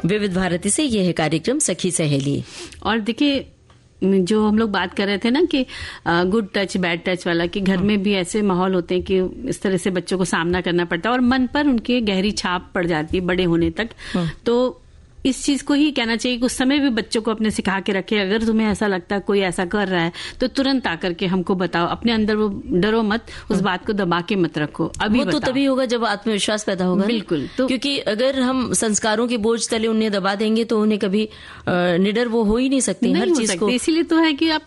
विविध भारती से ये है कार्यक्रम सखी सहेली। और देखिए, जो हम लोग बात कर रहे थे ना कि गुड टच बैड टच वाला, कि घर में भी ऐसे माहौल होते हैं कि इस तरह से बच्चों को सामना करना पड़ता है और मन पर उनके गहरी छाप पड़ जाती है बड़े होने तक। तो इस चीज को ही कहना चाहिए कि उस समय भी बच्चों को अपने सिखा के रखे। अगर तुम्हें ऐसा लगता है कोई ऐसा कर रहा है तो तुरंत आकर के हमको बताओ। अपने अंदर वो डरो मत, उस बात को दबा के मत रखो। अभी वो तो तभी होगा जब आत्मविश्वास पैदा होगा। बिल्कुल। तो क्योंकि अगर हम संस्कारों के बोझ तले उन्हें दबा देंगे तो उन्हें कभी निडर वो हो ही नहीं सकते हर चीज को। इसीलिए तो है कि आप